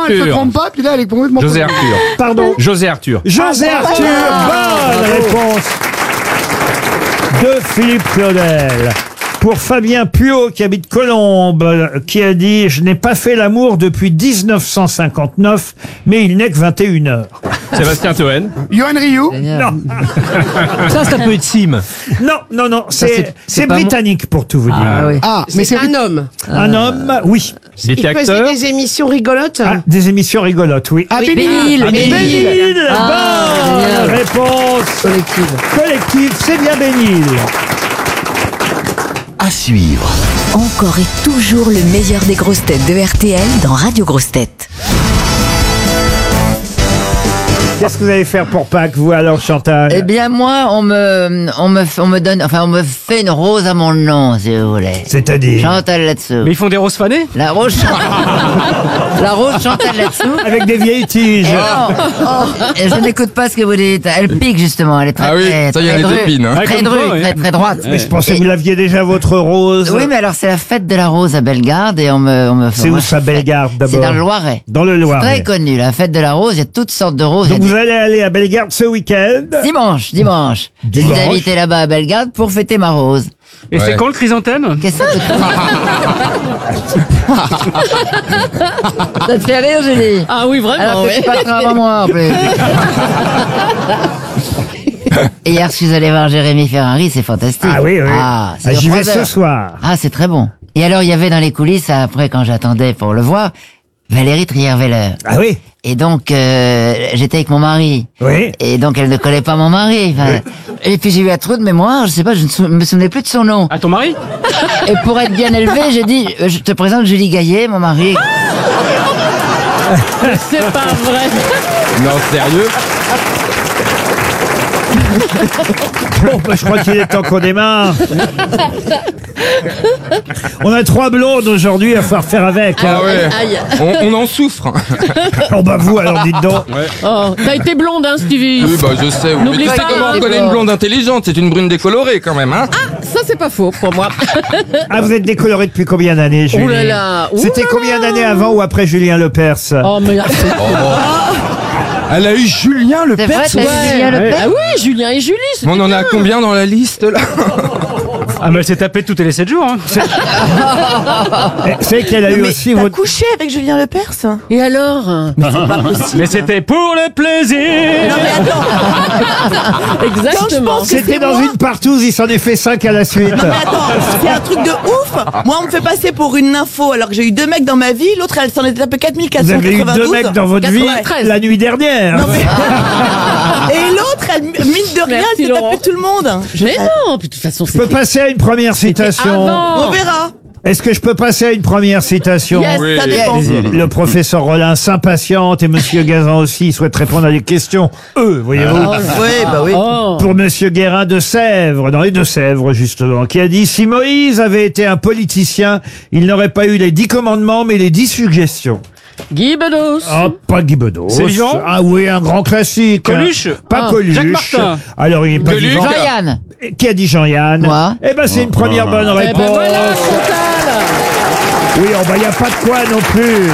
elle se Arthur. trompe pas, puis là, elle est complètement... José Arthur. Pardon. José Arthur. José Arthur, bonne réponse de Philippe Claudel. Pour Fabien Puot, qui habite Colombes, qui a dit « Je n'ai pas fait l'amour depuis 1959, mais il n'est que 21h. Sébastien Toen. Johan Rioux. » Non, Ça peut être Sim. non, c'est pas britannique pour tout vous dire. Ah oui. Ah, mais c'est... un homme. Un homme, oui. Il était Il faisait acteur. des émissions rigolotes. Ah, des émissions rigolotes, oui. Ah, Oui, Bénil. Bénil. Bénil, bonne génial. réponse Collective. collective, c'est bien Bénil. À suivre. Encore et toujours le meilleur des grosses têtes de RTL dans Radio Grosses Têtes. Qu'est-ce que vous allez faire pour Pâques, vous, alors, Chantal? Eh bien, moi, on me fait une rose à mon nom, si vous voulez. C'est-à-dire? Chantal là-dessous. Mais ils font des roses fanées. La rose, la rose Chantal là-dessous. Avec des vieilles tiges. Et je n'écoute pas ce que vous dites. Elle pique, justement. Elle est très, Ah oui, très, ça y est, très elle est drue. épine, hein. Très Ouais, comme drue, toi, oui. très, très droite. Mais je pensais que vous l'aviez déjà, votre rose. Oui, mais alors, c'est la fête de la rose à Bellegarde et on me C'est où moi, ça, je fais- Bellegarde, d'abord? C'est dans le Loiret. Dans le Loiret. Très connu, la fête de la rose. Il y a toutes sortes de roses. Donc Il y a vous allez aller à Bellegarde ce week-end. Dimanche. Je Dimanche. suis invité là-bas à Bellegarde pour fêter ma rose. Et Ouais. c'est quand le chrysanthème? Qu'est-ce que ça Ça te fait rire, Julie? Ah oui, vraiment. Alors que tu passeras avant moi, en plus. Et hier, je suis allé voir Jérémy Ferrari, c'est fantastique. Ah oui, oui. Ah, c'est J'y vais 3 ce heures. soir. Ah, c'est très bon. Et alors, il y avait dans les coulisses, après, quand j'attendais pour le voir, Valérie Trierweiler. Ah oui? Et donc, j'étais avec mon mari. Oui. Et donc, elle ne connaît pas mon mari. Enfin, et puis, j'ai eu un trou de mémoire, je sais pas, je ne me souvenais plus de son nom. À ton mari? Et pour être bien élevé, j'ai dit, je te présente Julie Gaillet, mon mari. C'est pas vrai. Non, sérieux? Bon, bah, je crois qu'il est temps qu'on démarre. On a 3 blondes aujourd'hui, à falloir faire avec. Hein. Ah ouais. Aïe. On en souffre. Oh bah vous, alors dites donc. Oh, t'as été blonde, hein, Stevie. Oui, bah je sais. Oui. Mais N'oublie tu sais pas, comment on hein. reconnaît une blonde intelligente? C'est une brune décolorée quand même, hein? Ça, c'est pas faux pour moi. Ah, vous êtes décoloré depuis combien d'années, Julie? Oh là là. C'était combien d'années avant ou après Julien Lepers? Oh, mais... Elle a eu Julien C'est vrai, Lepers. t'as vu Julien Lepers? Ah oui, Julien et Julie. c'était On en a bien. combien dans la liste là? Ah, mais elle s'est tapée toutes les 7 jours. Hein. C'est qu'elle a eu aussi votre... couché avec Julien Lepers? Et alors? Mais c'était pour le plaisir. Exactement. C'était dans une partouze, il s'en est fait 5 à la suite. Mais attends, c'est un truc de ouf. Moi, on me fait passer pour une nympho alors que j'ai eu 2 mecs dans ma vie. L'autre, elle s'en était tapé Vous avez eu 4492. 2 mecs dans votre vie 93. la nuit dernière. Non, mais... Et l'autre, elle, mine de rien, Merci, elle s'est Laurent. tapé tout le monde. Mais non, puis de toute façon, Je peux passer à une première citation. On verra. Est-ce que je peux passer à une première citation? Yes, Oui. ça dépend. Le professeur Rollin s'impatiente et Monsieur Gazan aussi il souhaite répondre à des questions. Voyez-vous. Oui, bah oui. Oh. Pour Monsieur Guérin de Sèvres, dans les Deux-Sèvres justement, qui a dit « Si Moïse avait été un politicien, il n'aurait pas eu les 10 commandements, mais les 10 suggestions. » Guy Bedos. Ah, pas Guy Bedos. C'est vivant? Ah oui, un grand classique. Coluche? Pas Ah, Coluche. Jacques Martin. Alors, il est pas Gueuluc. vivant. Jean-Yann. Qui a dit Jean-Yann? Moi. Eh ben, c'est une première bonne Eh réponse. ben voilà, Chantal. Oui, oh, bah, il n'y a pas de quoi non plus.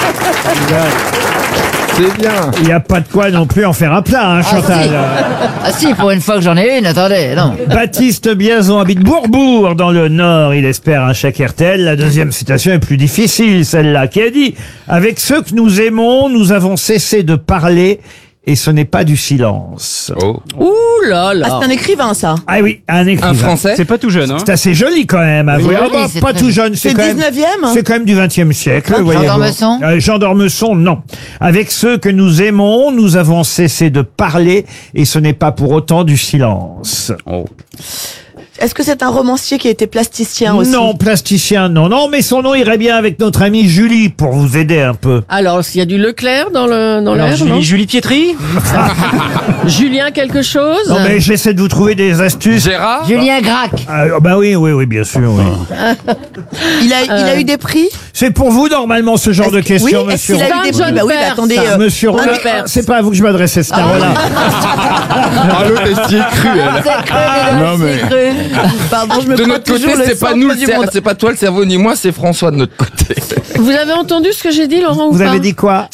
C'est bien. Il n'y a pas de quoi non plus en faire un plat, hein, Chantal. Ah si, pour une fois que j'en ai une, attendez, non. Baptiste Biazon habite Bourbourg dans le Nord. Il espère un chèque RTL. La deuxième citation est plus difficile, celle-là, qui a dit « Avec ceux que nous aimons, nous avons cessé de parler et ce n'est pas du silence. Oh. Ouh là Ah, là. c'est un écrivain, ça. » Ah oui, un écrivain. Un français? C'est pas tout jeune. Hein. C'est assez joli quand même. À Oui, voir. joli, Ah bah, c'est pas très tout joli. jeune. C'est quand même- 19e? C'est quand même du 20e siècle. Jean voyez-vous. d'Ormesson Jean d'Ormesson, non. Avec ceux que nous aimons, nous avons cessé de parler et ce n'est pas pour autant du silence. Est-ce que c'est un romancier qui a été plasticien aussi? Non, plasticien, non, non, mais son nom irait bien avec notre amie Julie pour vous aider un peu. Alors, s'il y a du Leclerc dans l'air, non? Julie Pietri. Julien quelque chose? Non, mais j'essaie de vous trouver des astuces. Gérard? Julien Gracq. Ah, bah oui, oui, oui, bien sûr, oui. Il a eu des prix? C'est pour vous normalement ce genre de questions, Oui, est-ce monsieur. qu'il a eu des John prix? Bah oui, Perse. bah attendez. Monsieur Rollin, Perse. c'est pas à vous que je m'adressais, ce là. Ah, l'autre, elle s'y est crue, elle. C'est cru, les Non, deux, mais- c'est cru. Pardon, je me De prends notre côté, toujours le c'est pas centre nous, du monde. c'est pas toi le cerveau ni moi, c'est François de notre côté. Vous avez entendu ce que j'ai dit, Laurent, ou Vous pas? avez dit quoi?